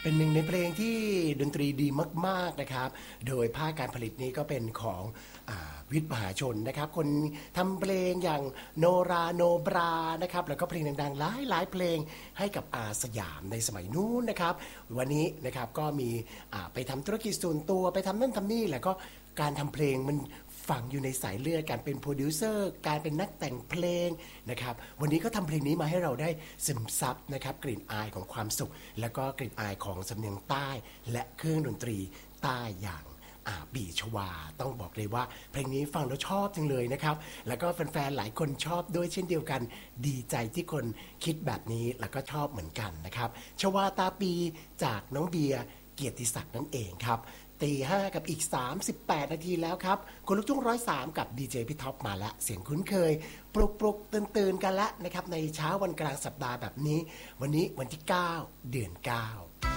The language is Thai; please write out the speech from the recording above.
เป็นหนึ่งในเพลงที่ดนตรีดีมากๆนะครับโดยภาคการผลิตนี้ก็เป็นของวิทย์มหาชนนะครับคนทำเพลงอย่างโนราโนบรานะครับแล้วก็เพลงดังๆหลายเพลงให้กับอาสยามในสมัยนู้นนะครับวันนี้นะครับก็มีไปทำธุรกิจส่วนตัวไปทำนั่นทำนี่แล้วก็การทำเพลงมันฝังอยู่ในสายเลือดการเป็นโปรดิวเซอร์การเป็นนักแต่งเพลงนะครับวันนี้ก็ทำเพลงนี้มาให้เราได้ซึมซับนะครับกลิ่นอายของความสุขแล้วก็กลิ่นอายของสำเนียงใต้และเครื่องดนตรีใต้อย่างปีชวาต้องบอกเลยว่าเพลงนี้ฟังแล้วชอบจังเลยนะครับแล้วก็แฟนๆหลายคนชอบด้วยเช่นเดียวกันดีใจที่คนคิดแบบนี้แล้วก็ชอบเหมือนกันนะครับชวาตาปีจากน้องเบียร์เกียรติศักดิ์นั่นเองครับตีห้ากับอีก38นาทีแล้วครับคนลูกทุ่ง103กับดีเจพี่ท็อปมาแล้วเสียงคุ้นเคยปลุกตื่นกันแล้วนะครับในเช้าวันกลางสัปดาห์แบบนี้วันนี้วันที่9 เดือน 9